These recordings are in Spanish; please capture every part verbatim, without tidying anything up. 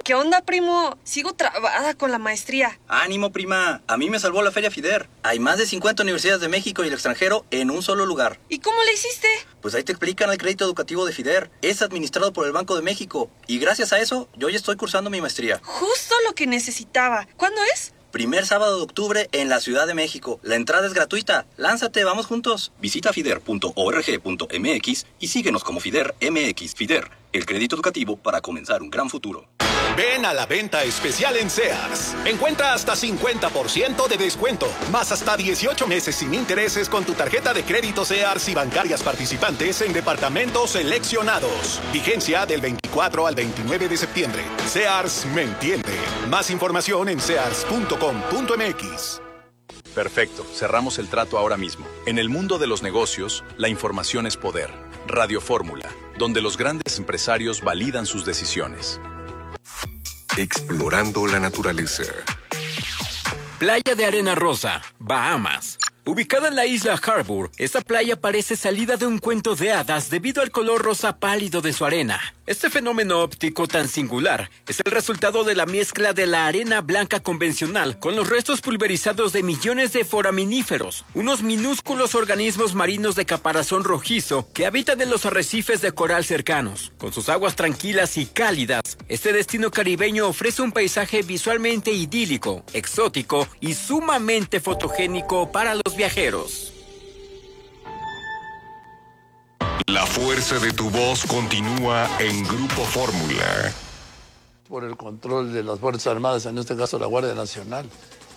¿Qué onda, primo? Sigo trabada con la maestría. Ánimo, prima. A mí me salvó la Feria FIDER. Hay más de cincuenta universidades de México y el extranjero en un solo lugar. ¿Y cómo le hiciste? Pues ahí te explican el crédito educativo de FIDER. Es administrado por el Banco de México. Y gracias a eso, yo ya estoy cursando mi maestría. Justo lo que necesitaba. ¿Cuándo es? Primer sábado de octubre en la Ciudad de México. La entrada es gratuita. Lánzate, vamos juntos. Visita fider punto org punto mx y síguenos como FIDER M X. FIDER, el crédito educativo para comenzar un gran futuro. Ven a la venta especial en Sears. Encuentra hasta cincuenta por ciento de descuento, más hasta dieciocho meses sin intereses con tu tarjeta de crédito Sears y bancarias participantes en departamentos seleccionados. Vigencia del veinticuatro al veintinueve de septiembre. Sears me entiende. Más información en sears punto com punto mx. Perfecto, cerramos el trato ahora mismo. En el mundo de los negocios, la información es poder. Radio Fórmula, donde los grandes empresarios validan sus decisiones. Explorando la naturaleza. Playa de Arena Rosa, Bahamas. Ubicada en la isla Harbour, esta playa parece salida de un cuento de hadas debido al color rosa pálido de su arena. Este fenómeno óptico tan singular es el resultado de la mezcla de la arena blanca convencional con los restos pulverizados de millones de foraminíferos, unos minúsculos organismos marinos de caparazón rojizo que habitan en los arrecifes de coral cercanos. Con sus aguas tranquilas y cálidas, este destino caribeño ofrece un paisaje visualmente idílico, exótico y sumamente fotogénico para los viajeros. La fuerza de tu voz continúa en Grupo Fórmula. Por el control de las Fuerzas Armadas, en este caso la Guardia Nacional.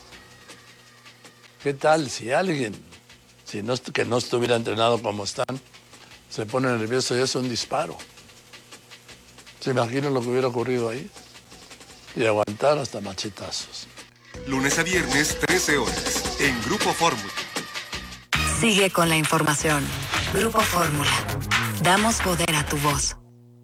¿Qué tal si alguien, si no, que no estuviera entrenado como están, se pone nervioso y hace un disparo? ¿Se imaginan lo que hubiera ocurrido ahí? Y aguantar hasta machetazos. Lunes a viernes, trece horas, en Grupo Fórmula. Sigue con la información. Grupo Fórmula. Damos poder a tu voz.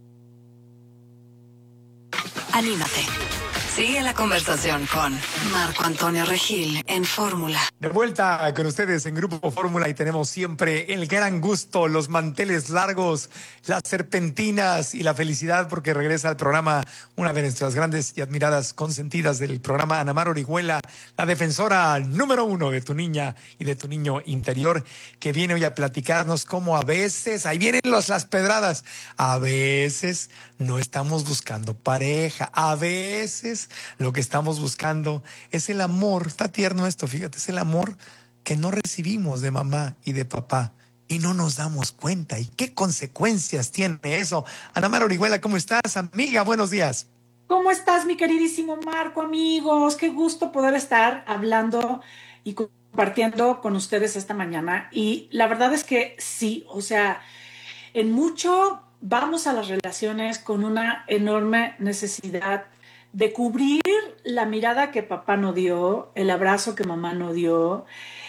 Anímate. Sigue la conversación con Marco Antonio Regil en Fórmula. De vuelta con ustedes en Grupo Fórmula y tenemos siempre el gran gusto, los manteles largos, las serpentinas y la felicidad porque regresa al programa una de nuestras grandes y admiradas consentidas del programa, Ana Mar Orihuela, la defensora número uno de tu niña y de tu niño interior, que viene hoy a platicarnos cómo a veces, ahí vienen los, las pedradas, a veces no estamos buscando pareja, a veces lo que estamos buscando es el amor. Está tierno esto, fíjate, es el amor que no recibimos de mamá y de papá y no nos damos cuenta. ¿Y qué consecuencias tiene eso? Ana Mar Orihuela, ¿cómo estás, amiga? Buenos días. ¿Cómo estás, mi queridísimo Marco, amigos? Qué gusto poder estar hablando y compartiendo con ustedes esta mañana. Y la verdad es que sí, o sea, en mucho vamos a las relaciones con una enorme necesidad de cubrir la mirada que papá no dio, el abrazo que mamá no dio,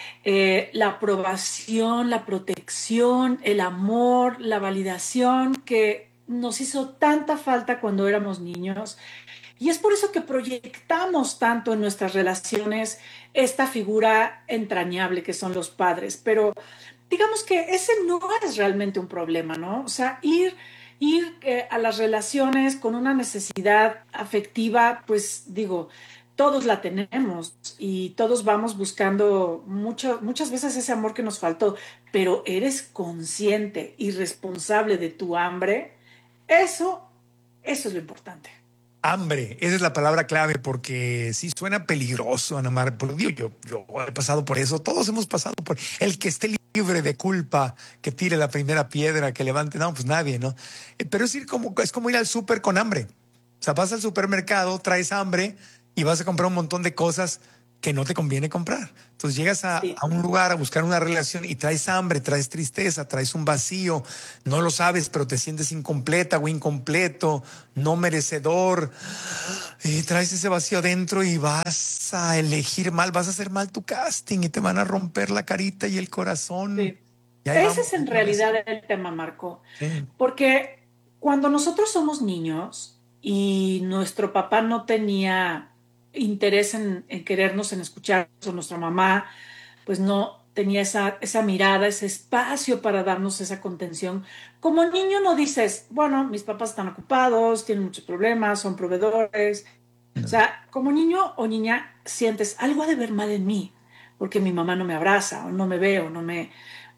eh, la aprobación, la protección, el amor, la validación que nos hizo tanta falta cuando éramos niños. Y es por eso que proyectamos tanto en nuestras relaciones esta figura entrañable que son los padres. Pero digamos que ese no es realmente un problema, ¿no? O sea, ir... Ir eh, a las relaciones con una necesidad afectiva, pues digo, todos la tenemos y todos vamos buscando mucho, muchas veces ese amor que nos faltó, pero eres consciente y responsable de tu hambre, eso, eso es lo importante. Hambre, esa es la palabra clave porque sí suena peligroso, Ana Mar. Pero digo, yo, yo he pasado por eso, todos hemos pasado por el que esté libre de culpa, que tire la primera piedra, que levante, no, pues nadie, ¿no? Eh, Pero es ir como, es como ir al súper con hambre. O sea, vas al supermercado, traes hambre y vas a comprar un montón de cosas que no te conviene comprar. Entonces llegas a, Sí. a un lugar a buscar una relación y traes hambre, traes tristeza, traes un vacío, no lo sabes, pero te sientes incompleta o incompleto, no merecedor, y traes ese vacío adentro y vas a elegir mal, vas a hacer mal tu casting y te van a romper la carita y el corazón. Sí. Y ahí Ese vamos. es en realidad el tema, Marco. Sí. Porque cuando nosotros somos niños y nuestro papá no tenía interés en, en querernos, en escucharnos, o nuestra mamá, pues no, tenía esa, esa mirada, ese espacio para darnos esa contención. Como niño no dices, bueno, mis papás están ocupados, tienen muchos problemas, son proveedores. O sea, como niño o niña sientes algo ha de ver mal en mí, porque mi mamá no me abraza, o no me ve, o no me...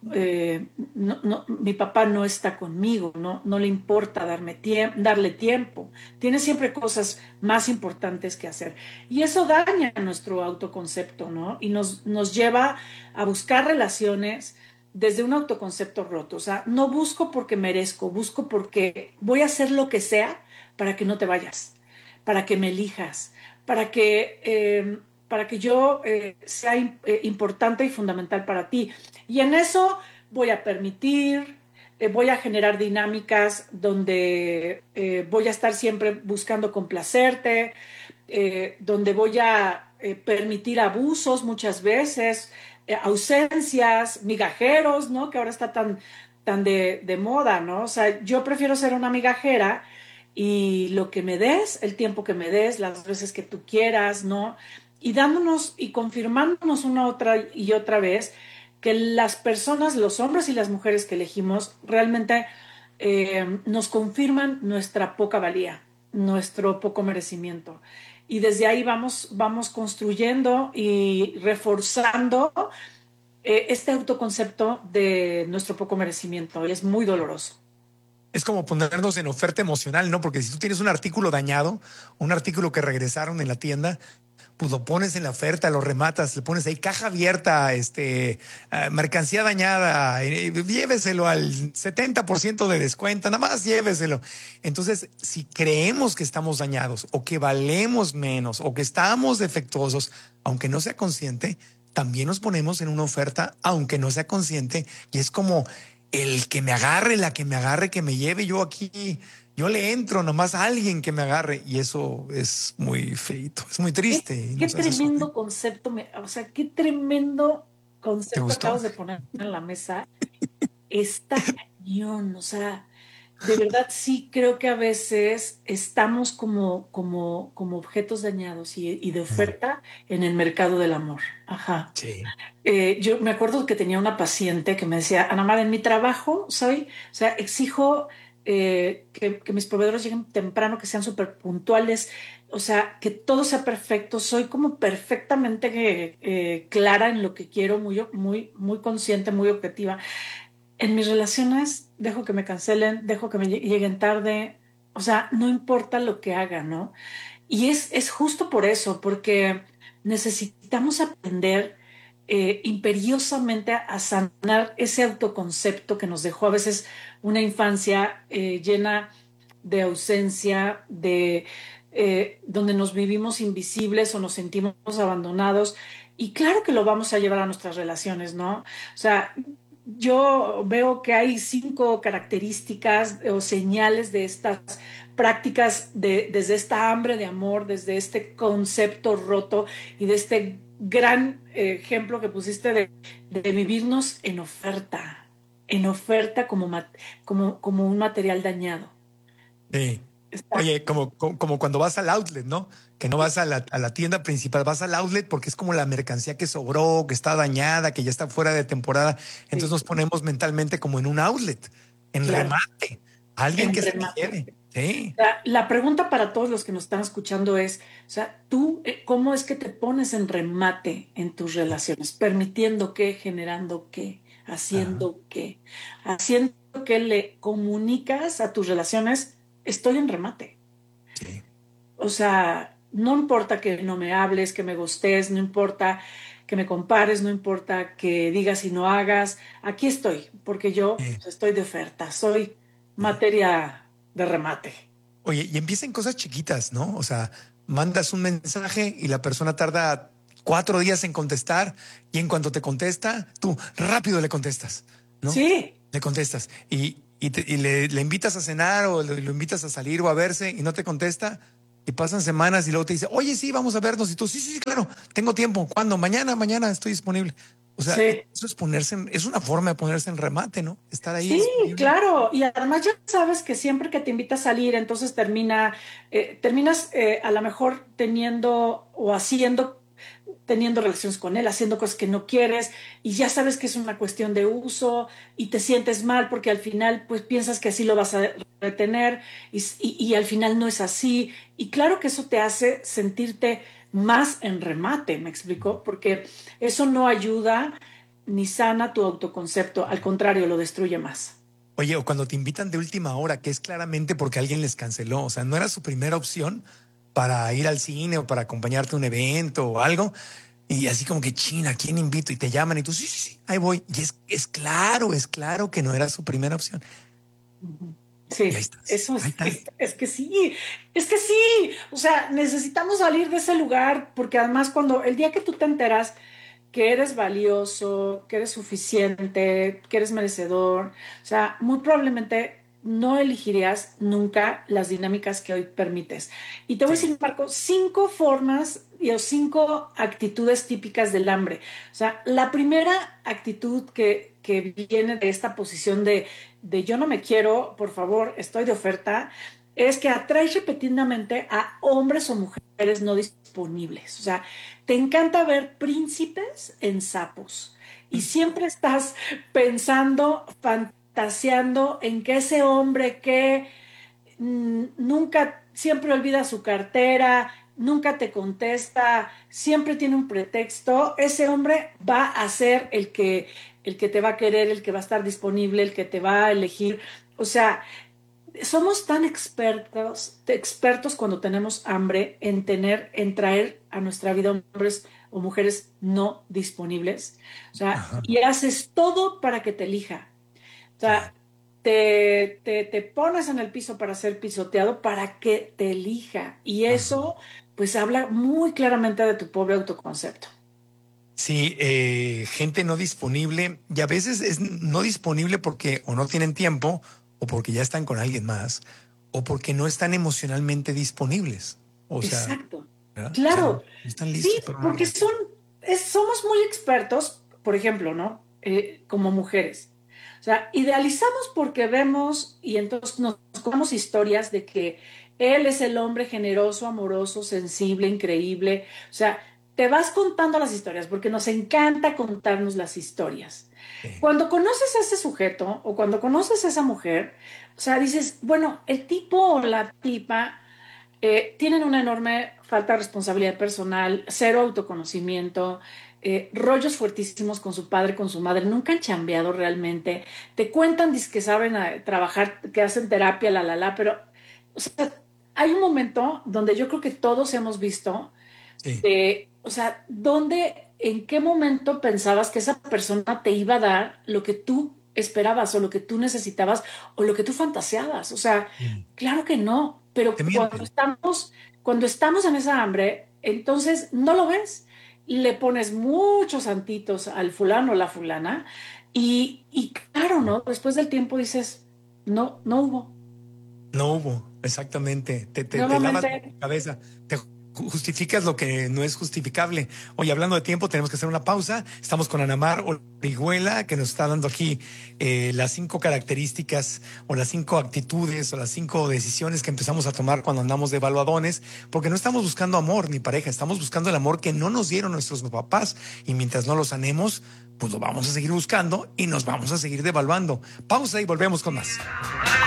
eh, no, no, mi papá no está conmigo, no, no le importa darme tiemp darle tiempo, tiene siempre cosas más importantes que hacer. Y eso daña nuestro autoconcepto, ¿no? Y nos, nos lleva a buscar relaciones desde un autoconcepto roto. O sea, no busco porque merezco, busco porque voy a hacer lo que sea para que no te vayas, para que me elijas, para que... Eh, para que yo eh, sea eh, importante y fundamental para ti. Y en eso voy a permitir, eh, voy a generar dinámicas donde eh, voy a estar siempre buscando complacerte, eh, donde voy a eh, permitir abusos muchas veces, eh, ausencias, migajeros, ¿no? Que ahora está tan, tan de, de moda, ¿no? O sea, yo prefiero ser una migajera y lo que me des, el tiempo que me des, las veces que tú quieras, ¿no? Y dándonos y confirmándonos una otra y otra vez que las personas, los hombres y las mujeres que elegimos, realmente eh, nos confirman nuestra poca valía, nuestro poco merecimiento. Y desde ahí vamos, vamos construyendo y reforzando eh, este autoconcepto de nuestro poco merecimiento. Y es muy doloroso. Es como ponernos en oferta emocional, ¿no? Porque si tú tienes un artículo dañado, un artículo que regresaron en la tienda, pues lo pones en la oferta, lo rematas, le pones ahí caja abierta, este, uh, mercancía dañada, eh, lléveselo al setenta por ciento de descuento, nada más lléveselo. Entonces, si creemos que estamos dañados o que valemos menos o que estamos defectuosos, aunque no sea consciente, también nos ponemos en una oferta, aunque no sea consciente, y es como el que me agarre, la que me agarre, que me lleve yo aquí. Yo le entro nomás a alguien que me agarre y eso es muy feito, es muy triste. Qué, qué tremendo concepto, me, o sea, qué tremendo concepto acabas de poner en la mesa. Está cañón, o sea, de verdad sí creo que a veces estamos como, como, como objetos dañados y, y de oferta en el mercado del amor. Ajá. Sí. Eh, yo me acuerdo que tenía una paciente que me decía, Ana Mar, en mi trabajo soy, o sea, exijo Eh, que, que mis proveedores lleguen temprano, que sean súper puntuales, o sea, que todo sea perfecto. Soy como perfectamente eh, eh, clara en lo que quiero, muy, muy, muy consciente, muy objetiva. En mis relaciones dejo que me cancelen, dejo que me lleguen tarde, o sea, no importa lo que haga, ¿no? Y es, es justo por eso, porque necesitamos aprender Eh, imperiosamente a sanar ese autoconcepto que nos dejó a veces una infancia eh, llena de ausencia, de eh, donde nos vivimos invisibles o nos sentimos abandonados. Y claro que lo vamos a llevar a nuestras relaciones, ¿no? O sea, yo veo que hay cinco características o señales de estas prácticas, de, desde esta hambre de amor, desde este concepto roto y de este gran eh, ejemplo que pusiste de, de vivirnos en oferta, en oferta como, mat, como, como un material dañado. Sí. Oye, como, como, como cuando vas al outlet, ¿no? Que no vas a la, a la tienda principal, vas al outlet porque es como la mercancía que sobró, que está dañada, que ya está fuera de temporada. Entonces sí, nos ponemos mentalmente como en un outlet, en claro, remate. Alguien en que remate. Se quiere. Sí. La, la pregunta para todos los que nos están escuchando es, o sea, tú, ¿cómo es que te pones en remate en tus relaciones? ¿Permitiendo qué? ¿Generando qué? ¿Haciendo Ajá. qué? ¿Haciendo qué le comunicas a tus relaciones? Estoy en remate. Sí. O sea, no importa que no me hables, que me gustes, no importa que me compares, no importa que digas y no hagas. Aquí estoy, porque yo sí. pues, estoy de oferta, soy materia de remate. Oye, y empiezan cosas chiquitas, ¿no? O sea, mandas un mensaje y la persona tarda cuatro días en contestar y en cuanto te contesta, tú rápido le contestas, ¿no? Sí. Le contestas y, y, te, y le, le invitas a cenar o le, lo invitas a salir o a verse y no te contesta y pasan semanas y luego te dice, oye, sí, vamos a vernos. Y tú, sí, sí, claro, tengo tiempo. ¿Cuándo? Mañana, mañana estoy disponible. O sea, sí. eso es ponerse en, es una forma de ponerse en remate, ¿no? Estar ahí. Sí, disponible. Claro. Y además ya sabes que siempre que te invita a salir, entonces termina, eh, terminas eh, a lo mejor teniendo o haciendo teniendo relaciones con él, haciendo cosas que no quieres y ya sabes que es una cuestión de uso y te sientes mal porque al final pues piensas que así lo vas a retener y, y, y al final no es así. Y claro que eso te hace sentirte más en remate, ¿me explico? Porque eso no ayuda ni sana tu autoconcepto, al contrario, lo destruye más. Oye, o cuando te invitan de última hora, que es claramente porque alguien les canceló, o sea, no era su primera opción para ir al cine o para acompañarte a un evento o algo, y así como que, china, ¿a quién invito? Y te llaman y tú, sí, sí, sí, ahí voy. Y es, es claro, es claro que no era su primera opción. Sí, eso es, es, es que sí, es que sí, o sea, necesitamos salir de ese lugar porque además cuando el día que tú te enteras que eres valioso, que eres suficiente, que eres merecedor, o sea, muy probablemente no elegirías nunca las dinámicas que hoy permites. Y te voy sí. a decir, Marco, cinco formas y o cinco actitudes típicas del hambre. O sea, la primera actitud que, que viene de esta posición de, de yo no me quiero, por favor, estoy de oferta, es que atraes repetidamente a hombres o mujeres no disponibles. O sea, te encanta ver príncipes en sapos y siempre estás pensando, fantaseando en que ese hombre que mmm, nunca, siempre olvida su cartera, nunca te contesta, siempre tiene un pretexto, ese hombre va a ser el que, el que te va a querer, el que va a estar disponible, el que te va a elegir. O sea, somos tan expertos, expertos cuando tenemos hambre en tener, en traer a nuestra vida hombres o mujeres no disponibles. O sea, Ajá. y haces todo para que te elija. O sea, te, te, te pones en el piso para ser pisoteado para que te elija. Y eso, Ajá. pues, habla muy claramente de tu pobre autoconcepto. Sí, eh, gente no disponible y a veces es no disponible porque o no tienen tiempo o porque ya están con alguien más, o porque no están emocionalmente disponibles. O sea, exacto. ¿verdad? Claro. O sea, no están listos sí, para porque son, es, somos muy expertos, por ejemplo, ¿no? Eh, como mujeres. O sea, idealizamos porque vemos y entonces nos contamos historias de que él es el hombre generoso, amoroso, sensible, increíble. O sea, te vas contando las historias porque nos encanta contarnos las historias. Cuando conoces a ese sujeto o cuando conoces a esa mujer, o sea, dices, bueno, el tipo o la tipa eh, tienen una enorme falta de responsabilidad personal, cero autoconocimiento, eh, rollos fuertísimos con su padre, con su madre, nunca han chambeado realmente, te cuentan que saben a, trabajar, que hacen terapia, la, la, la, pero, o sea, hay un momento donde yo creo que todos hemos visto, sí. de, o sea, donde... ¿En qué momento pensabas que esa persona te iba a dar lo que tú esperabas o lo que tú necesitabas o lo que tú fantaseabas? O sea, mm. claro que no, pero cuando estamos, cuando estamos en esa hambre, entonces no lo ves. Le pones muchos santitos al fulano o la fulana y, y claro, ¿no? Después del tiempo dices, no, no hubo. No hubo, exactamente. Te, te, te lavas la cabeza, te justificas lo que no es justificable. Oye, hablando de tiempo, tenemos que hacer una pausa. Estamos con Ana Mar Orihuela, que nos está dando aquí eh, las cinco características o las cinco actitudes o las cinco decisiones que empezamos a tomar cuando andamos de evaluadones, porque no estamos buscando amor ni pareja, estamos buscando el amor que no nos dieron nuestros papás y mientras no lo sanemos, pues lo vamos a seguir buscando y nos vamos a seguir devaluando. Pausa y volvemos con más.